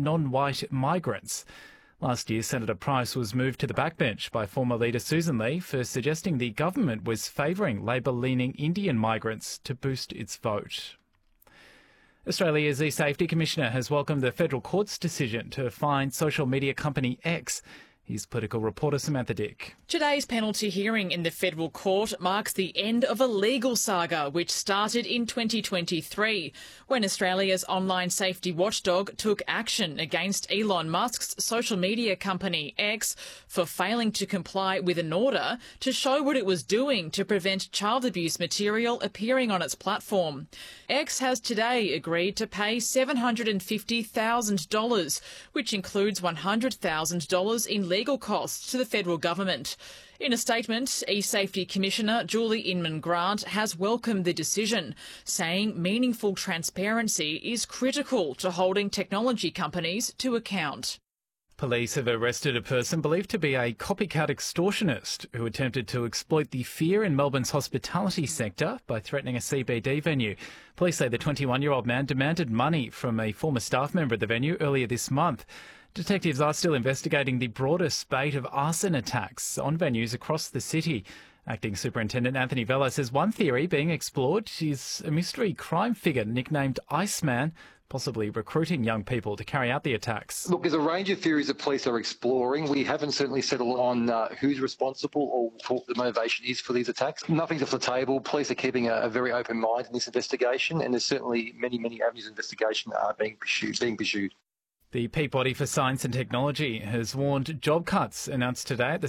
non-white migrants. Last year, Senator Price was moved to the backbench by former leader Susan Lee for suggesting the government was favouring Labor-leaning Indian migrants to boost its vote. Australia's e-Safety Commissioner has welcomed the federal court's decision to fine social media company X. Here's political reporter Samantha Dick. Today's penalty hearing in the federal court marks the end of a legal saga which started in 2023 when Australia's online safety watchdog took action against Elon Musk's social media company X for failing to comply with an order to show what it was doing to prevent child abuse material appearing on its platform. X has today agreed to pay $750,000, which includes $100,000 in legal costs to the federal government. In a statement, e-Safety Commissioner Julie Inman-Grant has welcomed the decision, saying meaningful transparency is critical to holding technology companies to account. Police have arrested a person believed to be a copycat extortionist who attempted to exploit the fear in Melbourne's hospitality sector by threatening a CBD venue. Police say the 21-year-old man demanded money from a former staff member at the venue earlier this month. Detectives are still investigating the broader spate of arson attacks on venues across the city. Acting Superintendent Anthony Vella says one theory being explored is a mystery crime figure nicknamed Iceman, possibly recruiting young people to carry out the attacks. Look, there's a range of theories that police are exploring. We haven't certainly settled on who's responsible or what the motivation is for these attacks. Nothing's off the table. Police are keeping a very open mind in this investigation, and there's certainly many avenues of investigation are being pursued. The Peabody for Science and Technology has warned job cuts announced today at the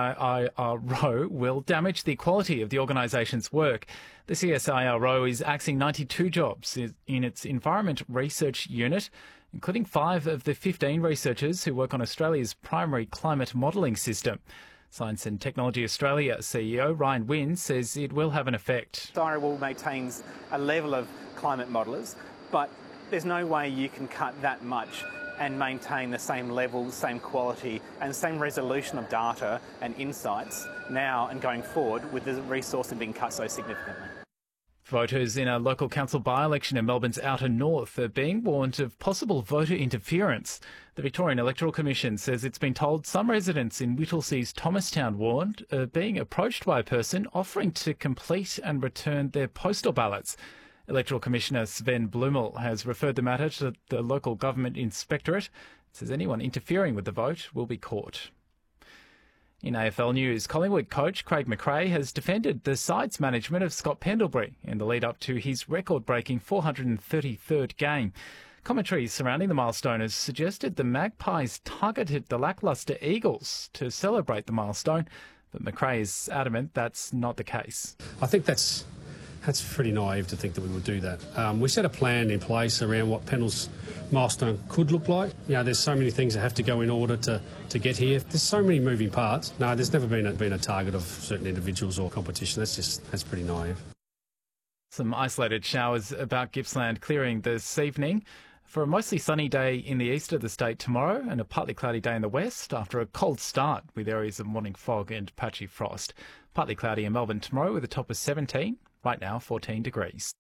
CSIRO will damage the quality of the organisation's work. The CSIRO is axing 92 jobs in its Environment Research Unit, including 5 of the 15 researchers who work on Australia's primary climate modelling system. Science and Technology Australia CEO Ryan Wynne says it will have an effect. CSIRO maintains a level of climate modellers, but there's no way you can cut that much and maintain the same level, same quality and same resolution of data and insights now and going forward with the resource being cut so significantly. Voters in a local council by-election in Melbourne's outer north are being warned of possible voter interference. The Victorian Electoral Commission says it's been told some residents in Whittlesea's Thomastown ward are being approached by a person offering to complete and return their postal ballots. Electoral Commissioner Sven Blumel has referred the matter to the local government inspectorate. Says anyone interfering with the vote will be caught. In AFL news, Collingwood coach Craig McRae has defended the side's management of Scott Pendlebury in the lead-up to his record-breaking 433rd game. Commentary surrounding the milestone has suggested the Magpies targeted the lacklustre Eagles to celebrate the milestone, but McRae is adamant that's not the case. I think that's pretty naive to think that we would do that. We set a plan in place around what Pendle's milestone could look like. You know, there's so many things that have to go in order to get here. There's so many moving parts. No, there's never been a target of certain individuals or competition. That's pretty naive. Some isolated showers about Gippsland clearing this evening for a mostly sunny day in the east of the state tomorrow and a partly cloudy day in the west after a cold start with areas of morning fog and patchy frost. Partly cloudy in Melbourne tomorrow with a top of 17. Right now, 14 degrees.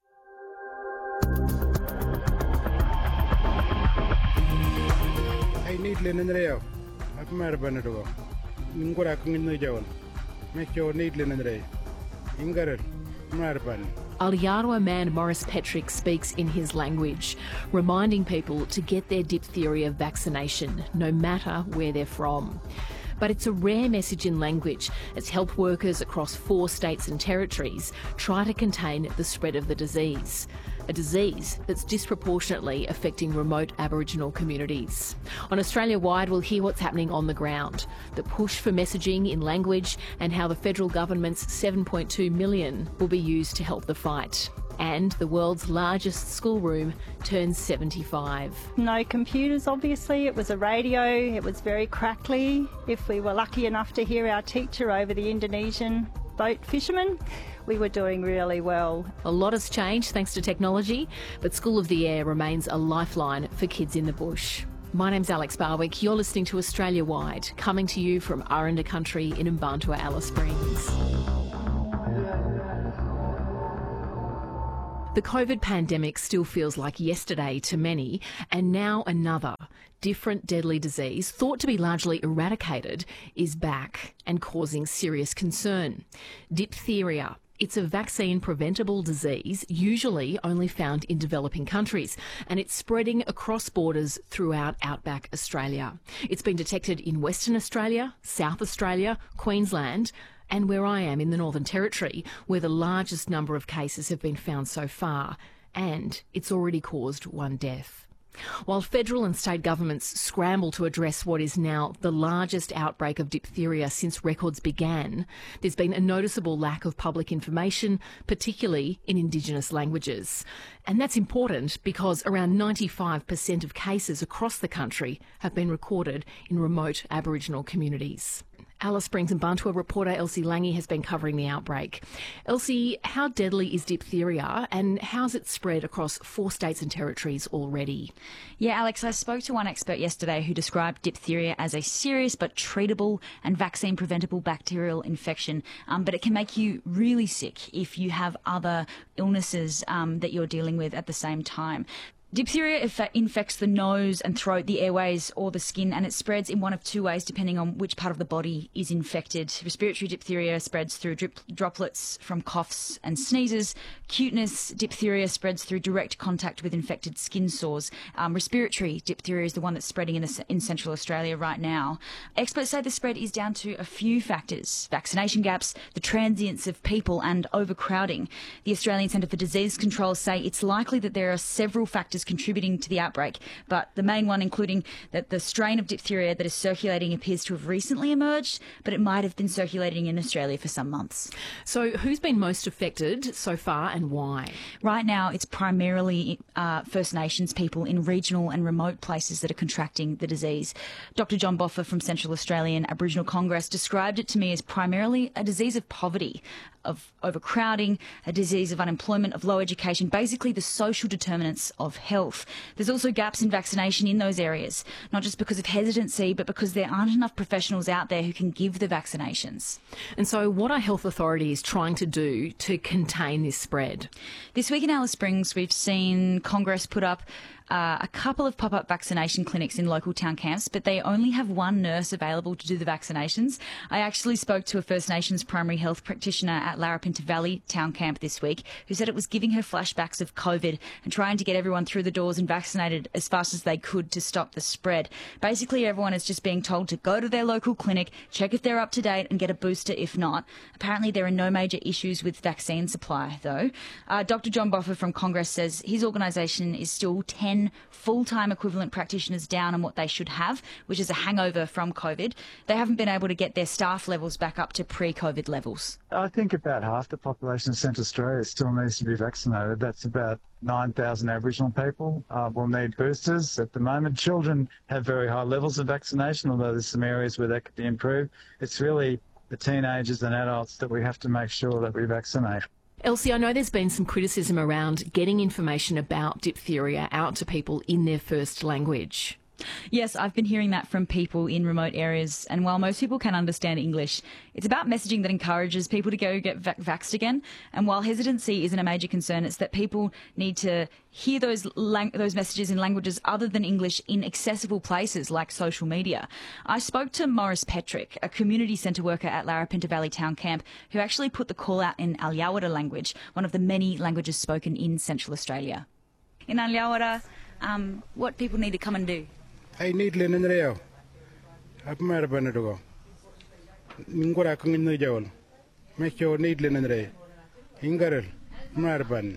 Aotearoa man Morris Petrick speaks in his language, reminding people to get their diphtheria vaccination, no matter where they're from. But it's a rare message in language as health workers across 4 states and territories try to contain the spread of the disease. A disease that's disproportionately affecting remote Aboriginal communities. On Australia-wide, we'll hear what's happening on the ground, the push for messaging in language and how the federal government's $7.2 million will be used to help the fight. And the world's largest schoolroom turns 75. No computers, obviously. It was a radio. It was very crackly. If we were lucky enough to hear our teacher over the Indonesian boat fishermen, we were doing really well. A lot has changed thanks to technology, but School of the Air remains a lifeline for kids in the bush. My name's Alex Barwick. You're listening to Australia Wide, coming to you from Aranda Country in Mbantua, Alice Springs. The COVID pandemic still feels like yesterday to many, and now another. different deadly disease, thought to be largely eradicated, is back and causing serious concern. Diphtheria. It's a vaccine-preventable disease, usually only found in developing countries, and it's spreading across borders throughout outback Australia. It's been detected in Western Australia, South Australia, Queensland, and where I am in the Northern Territory, where the largest number of cases have been found so far, and it's already caused one death. While federal and state governments scramble to address what is now the largest outbreak of diphtheria since records began, there's been a noticeable lack of public information, particularly in Indigenous languages. And that's important because around 95% of cases across the country have been recorded in remote Aboriginal communities. Alice Springs and Bantua reporter Elsie Lange has been covering the outbreak. Elsie, how deadly is diphtheria and how's it spread across 4 states and territories already? Yeah, Alex, I spoke to one expert yesterday who described diphtheria as a serious but treatable and vaccine-preventable bacterial infection, but it can make you really sick if you have other illnesses that you're dealing with at the same time. Diphtheria infects the nose and throat, the airways or the skin, and it spreads in one of 2 ways depending on which part of the body is infected. Respiratory diphtheria spreads through droplets from coughs and sneezes. Cuteness diphtheria spreads through direct contact with infected skin sores. Respiratory diphtheria is the one that's spreading in Central Australia right now. Experts say the spread is down to a few factors: vaccination gaps, the transience of people and overcrowding. The Australian Centre for Disease Control say it's likely that there are several factors contributing to the outbreak, but the main one including that the strain of diphtheria that is circulating appears to have recently emerged, but it might have been circulating in Australia for some months. So who's been most affected so far and why? Right now it's primarily First Nations people in regional and remote places that are contracting the disease. Dr John Boffa from Central Australian Aboriginal Congress described it to me as primarily a disease of poverty, of overcrowding, a disease of unemployment, of low education, basically the social determinants of health. There's also gaps in vaccination in those areas, not just because of hesitancy, but because there aren't enough professionals out there who can give the vaccinations. And so what are health authorities trying to do to contain this spread? This week in Alice Springs, we've seen Congress put up a couple of pop-up vaccination clinics in local town camps, but they only have one nurse available to do the vaccinations. I actually spoke to a First Nations primary health practitioner at Larapinta Valley town camp this week who said it was giving her flashbacks of COVID and trying to get everyone through the doors and vaccinated as fast as they could to stop the spread. Basically, everyone is just being told to go to their local clinic, check if they're up to date and get a booster if not. Apparently, there are no major issues with vaccine supply, though. Dr John Boffa from Congress says his organisation is still 10 full-time equivalent practitioners down on what they should have, which is a hangover from COVID. They haven't been able to get their staff levels back up to pre-COVID levels. I think about half the population of Central Australia still needs to be vaccinated. That's about 9,000 Aboriginal people will need boosters. At the moment, children have very high levels of vaccination, although there's some areas where that could be improved. It's really the teenagers and adults that we have to make sure that we vaccinate. Elsie, I know there's been some criticism around getting information about diphtheria out to people in their first language. Yes, I've been hearing that from people in remote areas, and while most people can understand English, it's about messaging that encourages people to go get vaxxed again. And while hesitancy isn't a major concern, it's that people need to hear those messages in languages other than English in accessible places like social media. I spoke to Morris Petrick, a community centre worker at Larapinta Valley Town Camp, who actually put the call out in Alyawara language, one of the many languages spoken in Central Australia. In Alyawara, what people need to come and do? I need linen reo. I've made a banner. Ningora kung no jawl. Make your need linen re. Ingarel. Marban.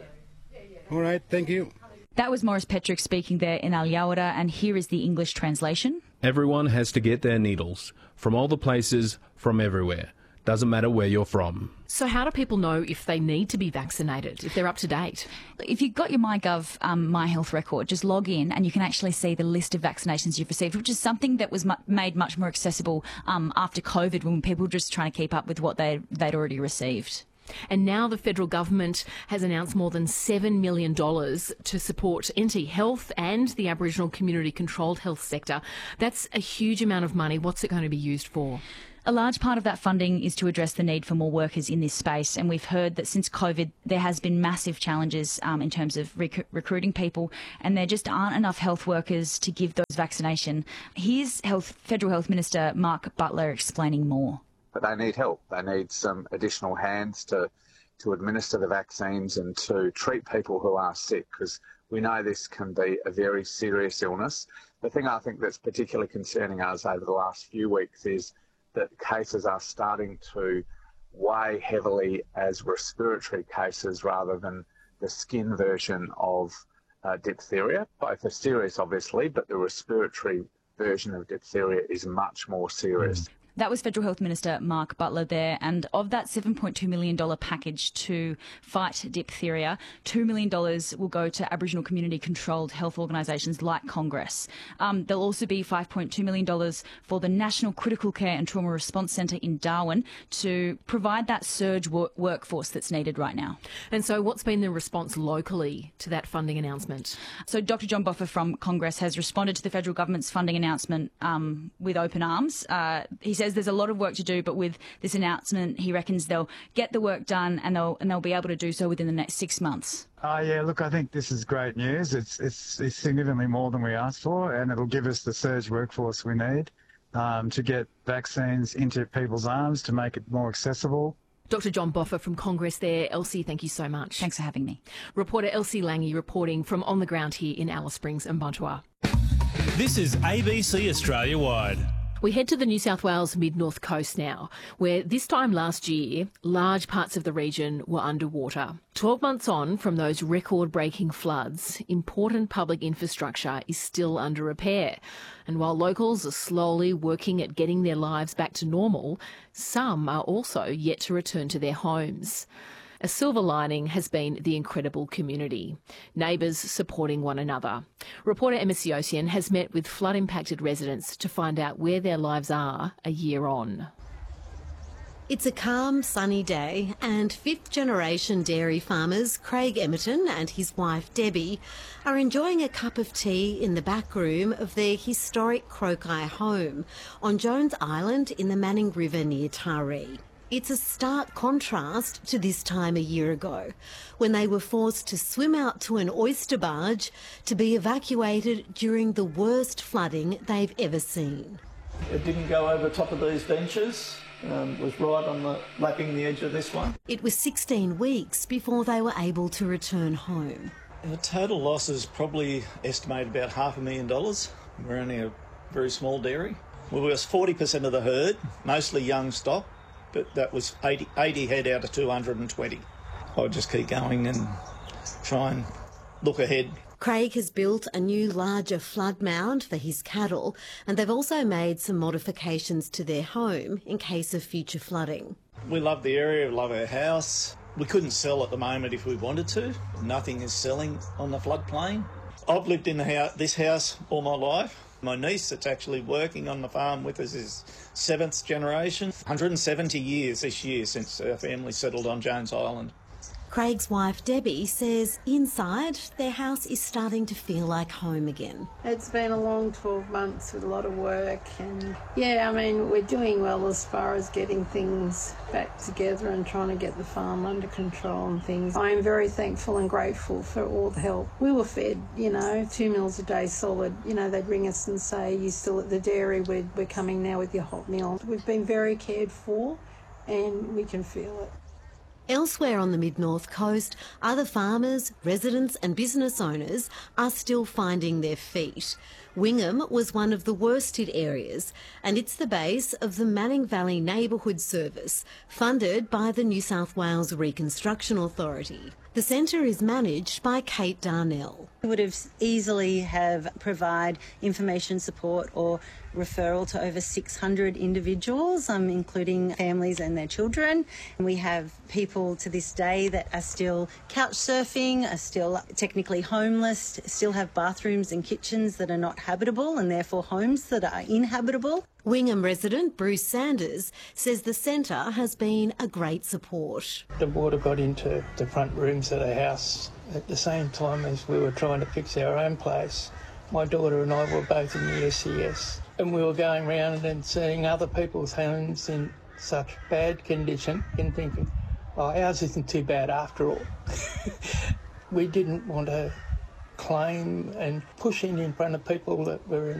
All right, thank you. That was Morris Petrick speaking there in Alyawara, and here is the English translation. Everyone has to get their needles. From all the places, from everywhere. Doesn't matter where you're from. So how do people know if they need to be vaccinated, if they're up to date? If you've got your MyGov My Health record, just log in and you can actually see the list of vaccinations you've received, which is something that was made much more accessible after COVID, when people were just trying to keep up with what they'd already received. And now the federal government has announced more than $7 million to support NT Health and the Aboriginal community-controlled health sector. That's a huge amount of money. What's it going to be used for? A large part of that funding is to address the need for more workers in this space, and we've heard that since COVID there has been massive challenges in terms of recruiting people, and there just aren't enough health workers to give those vaccination. Here's Federal Health Minister Mark Butler explaining more. But they need help. They need some additional hands to administer the vaccines and to treat people who are sick, because we know this can be a very serious illness. The thing I think that's particularly concerning us over the last few weeks is that cases are starting to weigh heavily as respiratory cases rather than the skin version of diphtheria. Both are serious, obviously, but the respiratory version of diphtheria is much more serious. That was Federal Health Minister Mark Butler there, and of that $7.2 million package to fight diphtheria, $2 million will go to Aboriginal community-controlled health organisations like Congress. There'll also be $5.2 million for the National Critical Care and Trauma Response Centre in Darwin to provide that surge workforce that's needed right now. And so what's been the response locally to that funding announcement? So Dr John Boffa from Congress has responded to the federal government's funding announcement with open arms. He says there's a lot of work to do, but with this announcement, he reckons they'll get the work done and they'll be able to do so within the next 6 months. Yeah, look, I think this is great news. It's significantly more than we asked for, and it'll give us the surge workforce we need to get vaccines into people's arms, to make it more accessible. Dr John Boffa from Congress there. Elsie, thank you so much. Thanks for having me. Reporter Elsie Lange reporting from on the ground here in Alice Springs and Buntua. This is ABC Australia Wide. We head to the New South Wales mid-north coast now, where this time last year, large parts of the region were underwater. 12 months on from those record-breaking floods, important public infrastructure is still under repair. And while locals are slowly working at getting their lives back to normal, some are also yet to return to their homes. A silver lining has been the incredible community, neighbours supporting one another. Reporter Emma Siosian has met with flood-impacted residents to find out where their lives are a year on. It's a calm, sunny day, and fifth-generation dairy farmers Craig Emerton and his wife Debbie are enjoying a cup of tea in the back room of their historic Croki home on Jones Island in the Manning River near Taree. It's a stark contrast to this time a year ago, when they were forced to swim out to an oyster barge to be evacuated during the worst flooding they've ever seen. It didn't go over top of these benches. It was right on lapping the edge of this one. It was 16 weeks before they were able to return home. The total loss is probably estimated about $500,000. We're only a very small dairy. We was 40% of the herd, mostly young stock, but that was 80 head out of 220. I'll just keep going and try and look ahead. Craig has built a new, larger flood mound for his cattle, and they've also made some modifications to their home in case of future flooding. We love the area, we love our house. We couldn't sell at the moment if we wanted to. Nothing is selling on the floodplain. I've lived in this house all my life. My niece that's actually working on the farm with us is 7th generation. 170 years this year since our family settled on Jones Island. Craig's wife Debbie says inside their house is starting to feel like home again. It's been a long 12 months with a lot of work, and yeah, I mean, we're doing well as far as getting things back together and trying to get the farm under control and things. I am very thankful and grateful for all the help. We were fed, 2 meals a day solid. They'd ring us and say, "You're still at the dairy, we're coming now with your hot meal." We've been very cared for and we can feel it. Elsewhere on the mid-north coast, other farmers, residents and business owners are still finding their feet. Wingham was one of the worst hit areas, and it's the base of the Manning Valley Neighbourhood Service, funded by the New South Wales Reconstruction Authority. The centre is managed by Kate Darnell. We would have easily have provide information support or referral to over 600 individuals, including families and their children. And we have people to this day that are still couch surfing, are still technically homeless, still have bathrooms and kitchens that are not habitable and therefore homes that are inhabitable. Wingham resident Bruce Sanders says the centre has been a great support. The water got into the front rooms of the house at the same time as we were trying to fix our own place. My daughter and I were both in the SES, and we were going around and seeing other people's homes in such bad condition and thinking, oh, ours isn't too bad after all. We didn't want to claim and push in front of people that were in